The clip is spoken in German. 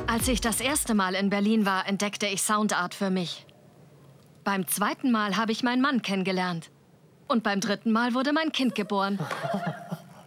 Als ich das erste Mal in Berlin war, entdeckte ich Soundart für mich. Beim zweiten Mal habe ich meinen Mann kennengelernt. Und beim dritten Mal wurde mein Kind geboren.